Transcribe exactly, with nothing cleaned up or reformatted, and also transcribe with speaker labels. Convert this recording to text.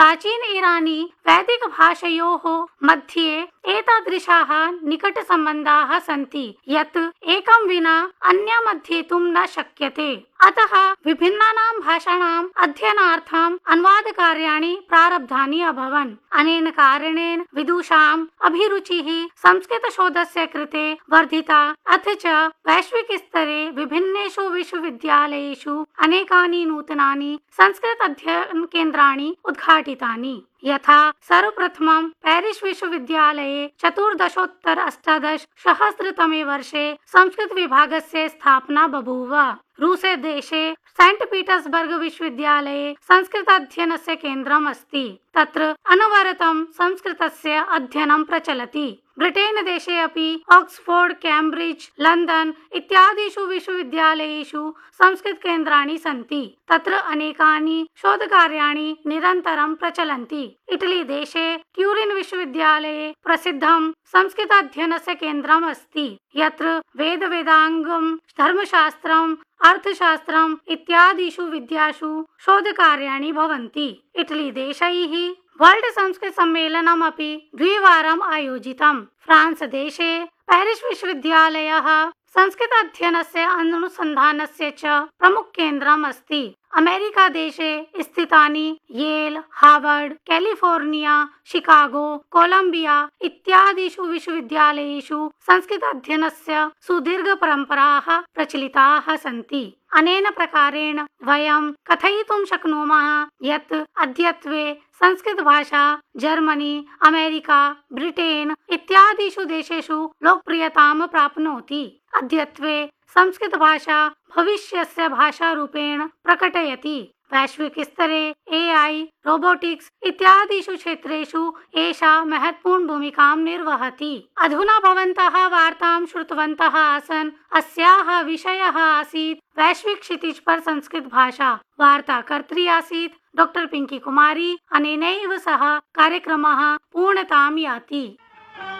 Speaker 1: प्राचीन ईरानी वैदिक भाषयोः मध्ये एतादृशाः निकटसम्बन्धाः सन्ति यत् एकं विना अन्यम् अध्येतुं न शक्यते। अतः विभिन्नानां भाषाणाम् अध्ययनार्थम् अनुवादकार्याणि प्रारब्धानि अभवन्। अनेन कारणेन विदुषाम् अभिरुचिः संस्कृतशोधस्य कृते वर्धिता, अथ च वैश्विक स्तरे विभिन्नेषु विश्वविद्यालयेषु अनेकानि नूतनानि संस्कृत अध्ययन केन्द्राणि उद्घाटितानि। यथा सर्वप्रथमं पेरिस विश्वविद्यालये चतुर्दशोत्तर अष्टादश सहस्रतमे वर्षे संस्कृत विभागस्य स्थापना बभूव। रूसे देशे सेंट पीटर्सबर्ग विश्वविद्यालये संस्कृताध्ययनस्य केन्द्रम् अस्ति। तत्र अनवरतं संस्कृतस्य अध्ययनं प्रचलति। ब्रिटेन देशे अपि ऑक्सफोर्ड, कैम्ब्रिज, लंदन इत्यादिषु विश्वविद्यालयेषु संस्कृत केन्द्राणि सन्ति। तत्र अनेकानि शोधकार्याणि निरन्तरं प्रचलन्ति। इटली देशे ट्यूरिन विश्वविद्यालये प्रसिद्धं संस्कृताध्ययनस्य केन्द्रम् अस्ति, यत्र वेद वेदांगं, धर्मशास्त्रम्, अर्थशास्त्रम् इत्यादिषु विद्यासु शोधकार्याणि भवन्ति। इटली देशैः वर्ल्ड संस्कृत सम्मेलनम् अपि द्विवारम् आयोजितम्। फ्रांस देशे पेरिस विश्वविद्यालयः संस्कृत अध्ययनस्य अनुसन्धानस्य च प्रमुख केन्द्रम् अस्ति। अमेरिका देशे स्थितानि L, Harvard, California, Chicago, Colombia इत्यादिषु विश्वविद्यालयेषु संस्कृत अध्ययनस्य सुदीर्घ परम्पराः प्रचलिताः सन्ति। अनेन प्रकारेण वयं कथयितुं शक्नुमः यत् अद्यत्वे संस्कृत भाषा जर्मनी, अमेरिका, ब्रिटेन इत्यादिषु देशेषु लोकप्रियतां प्राप्नोति। अद्यत्वे संस्कृत भाषा भविष्यस्य भाषारूपेण प्रकटयति। वैश्विक स्तरे एआई, रोबोटिक्स इत्यादिषु क्षेत्रेषु एषा महत्वपूर्ण भूमिकां निर्वहति। अधुना भवन्तः वार्तां श्रुतवन्तः आसन्। अस्याः विषयः आसीत् वैश्विक क्षितिज पर संस्कृत भाषा। वार्ताकर्त्री आसीत् डॉक्टर पिंकी कुमारी। अनेनैव सह कार्यक्रमः पूर्णतां याति।